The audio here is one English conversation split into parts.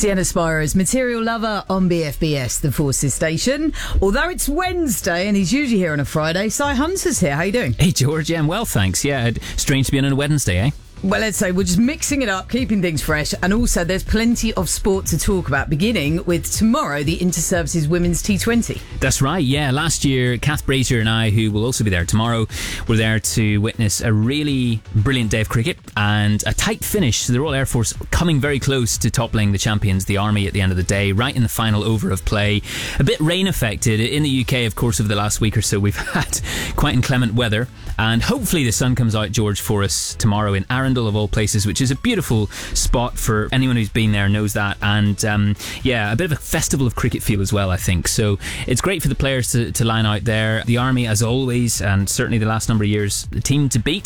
Sienna Spiro's Material Lover on BFBS, the Forces station. Although it's Wednesday and he's usually here on a Friday, Si Hunter's here. How you doing? Hey, George. Yeah, I'm well, thanks. Yeah, strange to be on a Wednesday, eh? Well, let's say we're just mixing it up, keeping things fresh, and also there's plenty of sport to talk about, beginning with tomorrow, the Inter-Services Women's T20. That's right, yeah. Last year, Kath Brazier and I, who will also be there tomorrow, were there to witness a really brilliant day of cricket and a tight finish. So the Royal Air Force coming very close to toppling the champions, the Army, at the end of the day, right in the final over of play. A bit rain affected. In the UK, of course, over the last week or so, we've had quite inclement weather. And hopefully the sun comes out, George, for us tomorrow in Arundel, of all places, which is a beautiful spot. For anyone who's been there knows that. And yeah, a bit of a festival of cricket feel as well, I think. So it's great for the players to line out there. The Army, as always, and certainly the last number of years, the team to beat.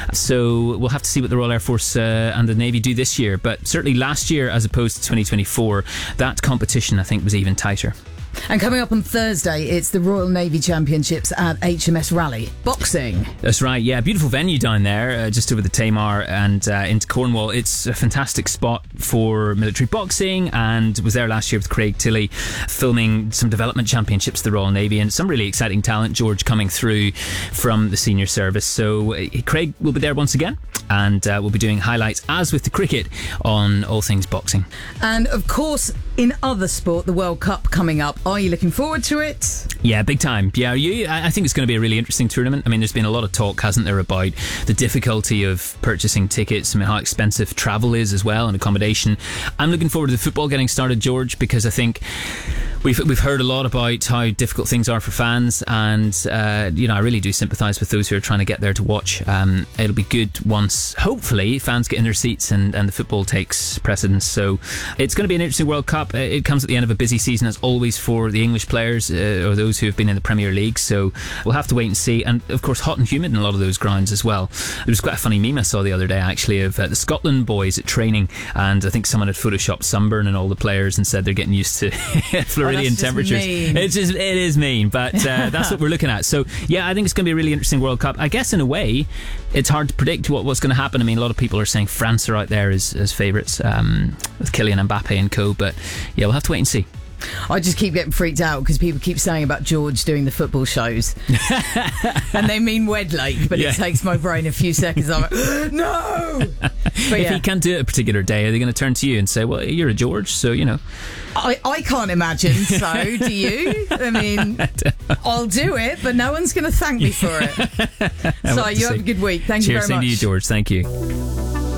So we'll have to see what the Royal Air Force and the Navy do this year. But certainly last year, as opposed to 2024, that competition, I think, was even tighter. And coming up on Thursday, it's the Royal Navy Championships at HMS Raleigh. Boxing. That's right, yeah. Beautiful venue down there, just over the Tamar and into Cornwall. It's a fantastic spot for military boxing, and was there last year with Craig Tilley filming some development championships for the Royal Navy, and some really exciting talent, George, coming through from the senior service. So Craig will be there once again, and we'll be doing highlights, as with the cricket, on all things boxing. And of course, in other sport, the World Cup coming up. Are you looking forward to it? Yeah, big time. Yeah, I think it's going to be a really interesting tournament. I mean, there's been a lot of talk, hasn't there, about the difficulty of purchasing tickets. I mean, how expensive travel is as well, and accommodation. I'm looking forward to the football getting started, George, because I think we've heard a lot about how difficult things are for fans, and I really do sympathise with those who are trying to get there to watch. It'll be good once, hopefully, fans get in their seats and the football takes precedence. So it's going to be an interesting World Cup. It comes at the end of a busy season, as always, for the English players or those who have been in the Premier League. So we'll have to wait and see. And of course, hot and humid in a lot of those grounds as well. There was quite a funny meme I saw the other day, actually, of the Scotland boys at training, and I think someone had photoshopped sunburn in all the players and said they're getting used to Floridian temperatures. It is mean, but that's what we're looking at. So yeah, I think it's going to be a really interesting World Cup. I guess in a way it's hard to predict what's going to happen. I mean, a lot of people are saying France are out there as favourites, with Kylian Mbappe and co, but yeah, we'll have to wait and see. I just keep getting freaked out because people keep saying about George doing the football shows and they mean Wedlake, but it takes my brain a few seconds. I'm like, no! But if he can't do it a particular day, are they going to turn to you and say, well, you're a George, so you know? I can't imagine, so do you? I mean, I'll do it, but no one's going to thank me for it. So you have a good week. Thank you very much. Cheers, same to you, George. Thank you.